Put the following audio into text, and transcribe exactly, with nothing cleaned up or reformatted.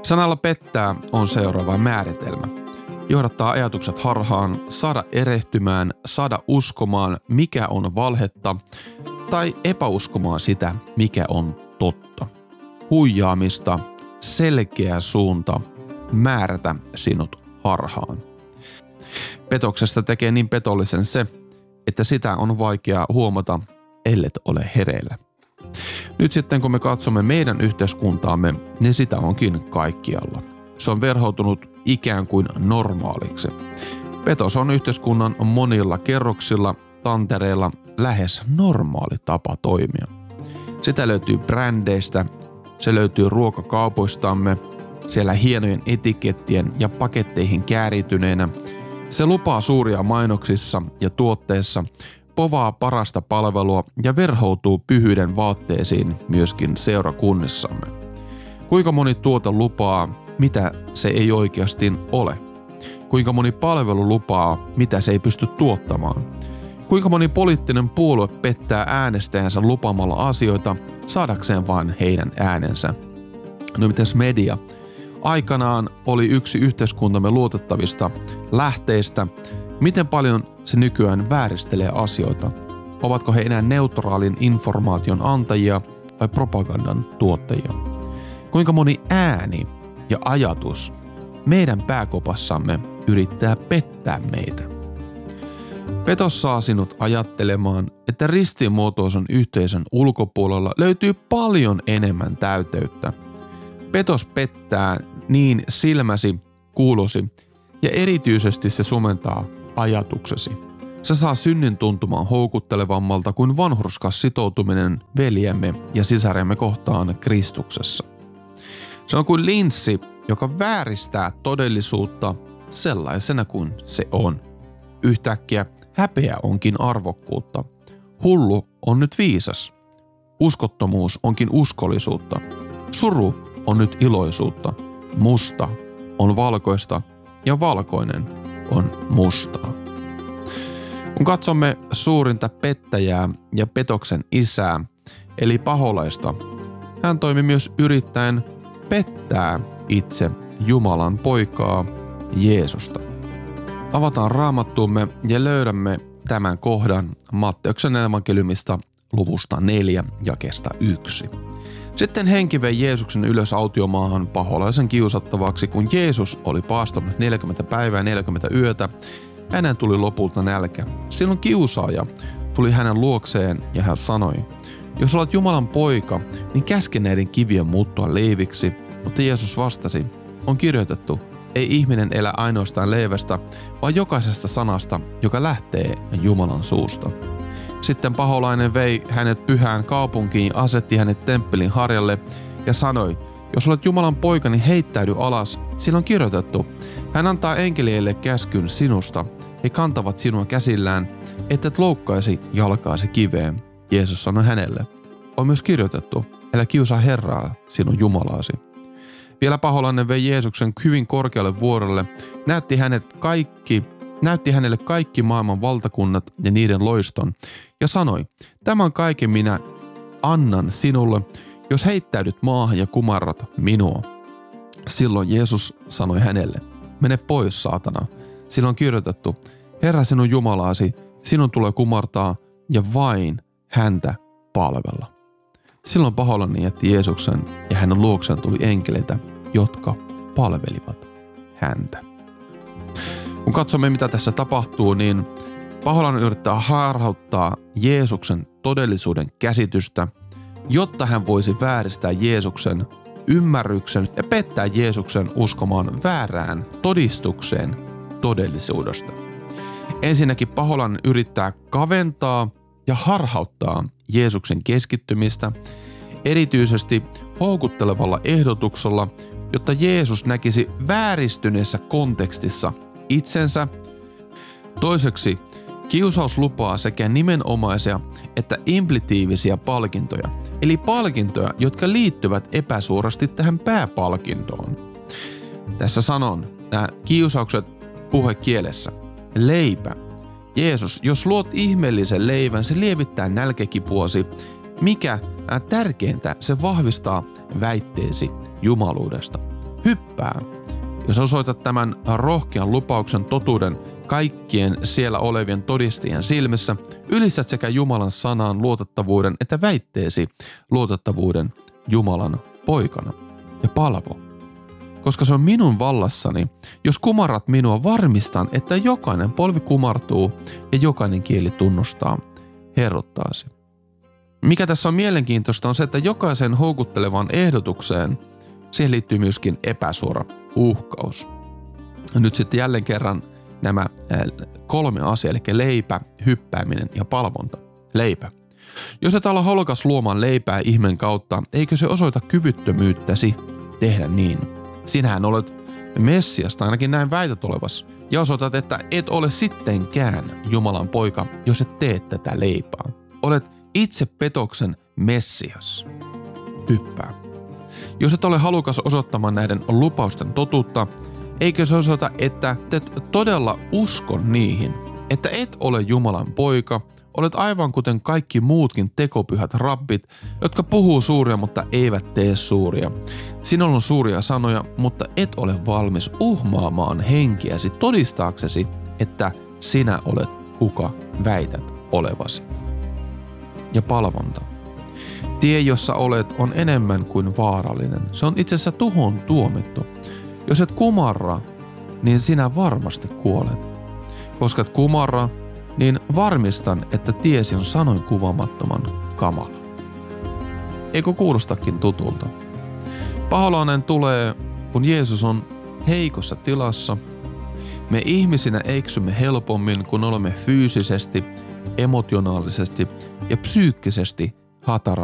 Sanalla pettää on seuraava määritelmä. Johdattaa ajatukset harhaan, saada erehtymään, saada uskomaan, mikä on valhetta, tai epäuskomaan sitä, mikä on totta. Huijaamista, selkeä suunta, määrätä sinut harhaan. Petoksesta tekee niin petollisen se, että sitä on vaikea huomata, ellet ole hereillä. Nyt sitten kun me katsomme meidän yhteiskuntaamme, niin sitä onkin kaikkialla. Se on verhoutunut ikään kuin normaaliksi. Petos on yhteiskunnan monilla kerroksilla, tantereilla lähes normaali tapa toimia. Sitä löytyy brändeistä, se löytyy ruokakaupoistamme, siellä hienojen etikettien ja paketteihin käärityneenä. Se lupaa suuria mainoksissa ja tuotteissa, povaa parasta palvelua ja verhoutuu pyhyyden vaatteisiin myöskin seurakunnissamme. Kuinka moni tuote lupaa, mitä se ei oikeasti ole? Kuinka moni palvelu lupaa, mitä se ei pysty tuottamaan? Kuinka moni poliittinen puolue pettää äänestäjänsä lupaamalla asioita saadakseen vain heidän äänensä? No mites media? Aikanaan oli yksi yhteiskuntamme luotettavista lähteistä. Miten paljon se nykyään vääristelee asioita? Ovatko he enää neutraalin informaation antajia vai propagandan tuottajia? Kuinka moni ääni ja ajatus meidän pääkopassamme yrittää pettää meitä? Petos saa sinut ajattelemaan, että ristiinmuotoisen yhteisön ulkopuolella löytyy paljon enemmän täyteyttä. Petos pettää niin silmäsi, kuulosi ja erityisesti se sumentaa ajatuksesi. Se saa synnin tuntumaan houkuttelevammalta kuin vanhurskas sitoutuminen veljemme ja sisaremme kohtaan Kristuksessa. Se on kuin linssi, joka vääristää todellisuutta sellaisena kuin se on. Yhtäkkiä häpeä onkin arvokkuutta. Hullu on nyt viisas. Uskottomuus onkin uskollisuutta. Suru on nyt iloisuutta. Musta on valkoista ja valkoinen on mustaa. Kun katsomme suurinta pettäjää ja petoksen isää, eli paholaista, hän toimi myös yrittäen pettää itse Jumalan poikaa Jeesusta. Avataan raamattuumme ja löydämme tämän kohdan Matteuksen evankeliumista luvusta neljä jakeesta yksi. Sitten henki vei Jeesuksen ylös autiomaahan paholaisen kiusattavaksi, kun Jeesus oli paastonut neljäkymmentä päivää ja neljäkymmentä yötä. Hänen tuli lopulta nälkä. Silloin kiusaaja tuli hänen luokseen ja hän sanoi, jos olet Jumalan poika, niin käske näiden kivien muuttua leiviksi. Mutta Jeesus vastasi, on kirjoitettu, ei ihminen elä ainoastaan leivästä, vaan jokaisesta sanasta, joka lähtee Jumalan suusta. Sitten paholainen vei hänet pyhään kaupunkiin, asetti hänet temppelin harjalle ja sanoi, jos olet Jumalan poika, niin heittäydy alas, sillä on kirjoitettu. Hän antaa enkeleille käskyn sinusta, he kantavat sinua käsillään, ettet loukkaisi jalkaasi kiveen. Jeesus sanoi hänelle, on myös kirjoitettu, älä kiusaa Herraa, sinun Jumalaasi. Vielä paholainen vei Jeesuksen hyvin korkealle vuorelle, näytti, hänet kaikki, näytti hänelle kaikki maailman valtakunnat ja niiden loiston, ja sanoi, tämän kaiken minä annan sinulle, jos heittäydyt maahan ja kumarrat minua. Silloin Jeesus sanoi hänelle, mene pois saatana, sillä on kirjoitettu, Herra sinun Jumalaasi, sinun tulee kumartaa ja vain häntä palvella. Silloin paholainen jätti Jeesuksen ja hänen luokseen tuli enkeleitä, jotka palvelivat häntä. Kun katsomme mitä tässä tapahtuu, niin paholainen yrittää harhauttaa Jeesuksen todellisuuden käsitystä, jotta hän voisi vääristää Jeesuksen ymmärryksen ja pettää Jeesuksen uskomaan väärään todistukseen todellisuudesta. Ensinnäkin paholainen yrittää kaventaa ja harhauttaa Jeesuksen keskittymistä, erityisesti houkuttelevalla ehdotuksella, jotta Jeesus näkisi vääristyneessä kontekstissa itsensä. Toiseksi kiusaus lupaa sekä nimenomaisia että implitiivisiä palkintoja, eli palkintoja, jotka liittyvät epäsuorasti tähän pääpalkintoon. Tässä sanon nämä kiusaukset puhekielessä. Leipä. Jeesus, jos luot ihmeellisen leivän, se lievittää nälkäkipuasi. Mikä tärkeintä, se vahvistaa väitteesi jumaluudesta. Hyppää hyppää. Jos osoitat tämän rohkean lupauksen totuuden kaikkien siellä olevien todistajien silmissä, ylistät sekä Jumalan sanaan luotettavuuden että väitteesi luotettavuuden Jumalan poikana. Ja palvo. Koska se on minun vallassani, jos kumarrat minua, varmistan, että jokainen polvi kumartuu ja jokainen kieli tunnustaa herrottaasi. Mikä tässä on mielenkiintoista on se, että jokaisen houkuttelevan ehdotukseen siihen liittyy myöskin epäsuora uhkaus. Nyt sitten jälleen kerran nämä kolme asiaa, eli leipä, hyppääminen ja palvonta. Leipä. Jos et ala halukas luomaan leipää ihmeen kautta, eikö se osoita kyvyttömyyttäsi tehdä niin? Sinähän olet Messias, tai ainakin näin väität olevas, ja osoitat, että et ole sittenkään Jumalan poika, jos et tee tätä leipää. Olet itse petoksen Messias. Hyppää. Jos et ole halukas osoittamaan näiden lupausten totuutta, eikö se osoita, että te todella uskon niihin, että et ole Jumalan poika, olet aivan kuten kaikki muutkin tekopyhät rabbit, jotka puhuu suuria, mutta eivät tee suuria. Sinulla on suuria sanoja, mutta et ole valmis uhmaamaan henkiäsi todistaaksesi, että sinä olet kuka väität olevasi. Ja palvonta. Tie, jossa olet, on enemmän kuin vaarallinen. Se on itse asiassa tuhon tuomittu. Jos et kumarra, niin sinä varmasti kuolet. Koska et kumarra, niin varmistan, että tiesi on sanoin kuvaamattoman kamala. Eikö kuulostakin tutulta? Paholainen tulee, kun Jeesus on heikossa tilassa. Me ihmisinä eksymme helpommin, kun olemme fyysisesti, emotionaalisesti ja psyykkisesti hatarassa